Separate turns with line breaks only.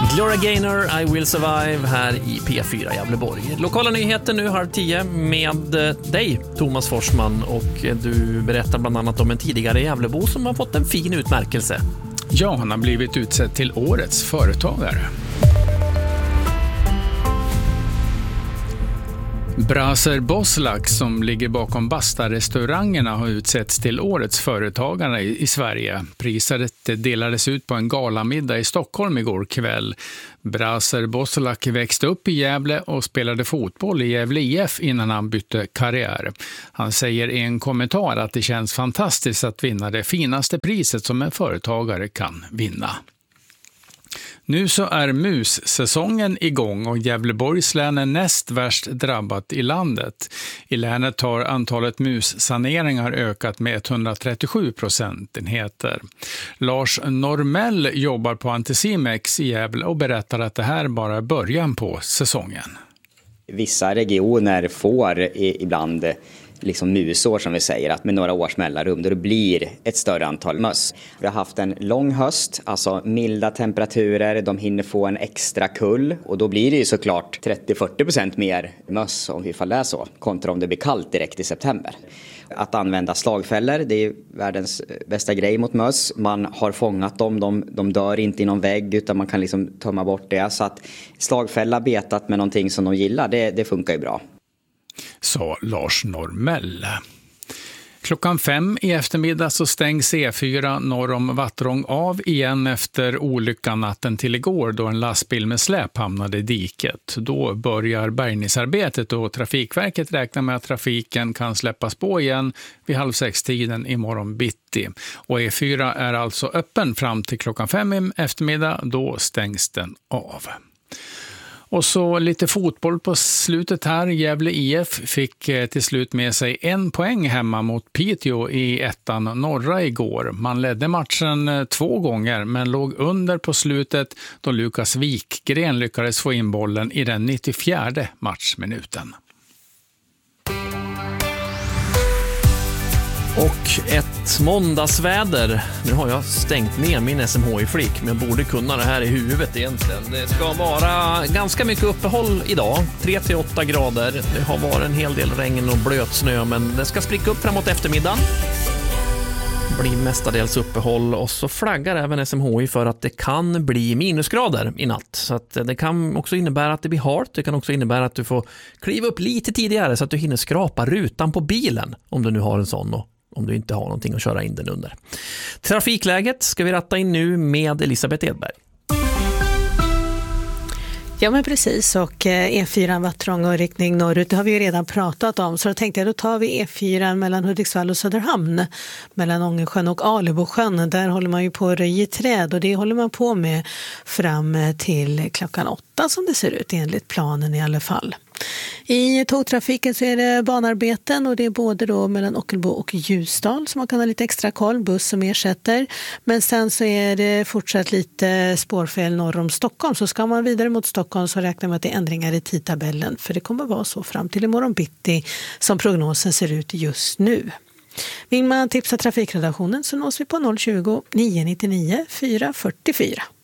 Gloria Gaynor, I Will Survive här i P4 Gävleborg. Lokala nyheter nu 9:30 med dig, Thomas Forsman, och du berättar bland annat om en tidigare Gävlebo som har fått en fin utmärkelse.
Ja, han har blivit utsedd till årets företagare. Braser Boslak, som ligger bakom Basta-restaurangerna, har utsetts till årets företagare i Sverige. Priset delades ut på en galamiddag i Stockholm igår kväll. Braser Boslak växte upp i Gävle och spelade fotboll i Gävle IF innan han bytte karriär. Han säger i en kommentar att det känns fantastiskt att vinna det finaste priset som en företagare kan vinna. Nu så är mussäsongen igång och Gävleborgs län är näst värst drabbat i landet. I länet har antalet mussaneringar ökat med 137 procentenheter. Lars Normell jobbar på Anticimex i Gävle och berättar att det här bara är början på säsongen.
Vissa regioner får ibland liksom musår, som vi säger, att med några års mellanrum då det blir ett större antal möss. Vi har haft en lång höst, alltså milda temperaturer, de hinner få en extra kull och då blir det ju såklart 30-40% mer möss om vi får läsa så, kontra om det blir kallt direkt i september. Att använda slagfällor, det är världens bästa grej mot möss. Man har fångat dem, de dör inte i någon vägg utan man kan liksom tömma bort det. Så att slagfälla betat med någonting som de gillar, det funkar ju bra.
Sa Lars Normell. 5:00 i eftermiddag så stängs E4 norr om Vattrång av igen efter olyckan natten till igår då en lastbil med släp hamnade i diket. Då börjar bärgningsarbetet och Trafikverket räknar med att trafiken kan släppas på igen vid 5:30 imorgon bitti. Och E4 är alltså öppen fram till 5:00 i eftermiddag, då stängs den av. Och så lite fotboll på slutet här. Gävle IF fick till slut med sig 1 poäng hemma mot Piteå i ettan norra igår. Man ledde matchen 2 gånger men låg under på slutet då Lukas Wikgren lyckades få in bollen i den 94:e matchminuten.
Och ett måndagsväder. Nu har jag stängt ner min SMHI-flik, men jag borde kunna det här i huvudet egentligen. Det ska vara ganska mycket uppehåll idag. 3-8 grader. Det har varit en hel del regn och blöt snö, men det ska spricka upp framåt eftermiddagen. Det blir mestadels uppehåll och så flaggar även SMHI för att det kan bli minusgrader i natt. Så att det kan också innebära att det blir halt. Det kan också innebära att du får kliva upp lite tidigare så att du hinner skrapa rutan på bilen om du nu har en sån och om du inte har någonting att köra in den under. Trafikläget ska vi ratta in nu med Elisabeth Edberg.
Ja men precis, och E4 Vattrång och riktning norrut, det har vi ju redan pratat om, så då tänkte jag då tar vi E4 mellan Hudiksvall och Söderhamn, mellan Ångersjön och Alebosjön. Där håller man ju på att röja träd och det håller man på med fram till 8:00 som det ser ut enligt planen i alla fall. I tågtrafiken så är det banarbeten och det är både då mellan Ockelbo och Ljusdal så man kan ha lite extra koll, buss som ersätter. Men sen så är det fortsatt lite spårfel norr om Stockholm, så ska man vidare mot Stockholm så räknar man att det är ändringar i tidtabellen, för det kommer vara så fram till imorgon bitti som prognosen ser ut just nu. Vill man tipsa trafikredaktionen så nås vi på 020 999 444.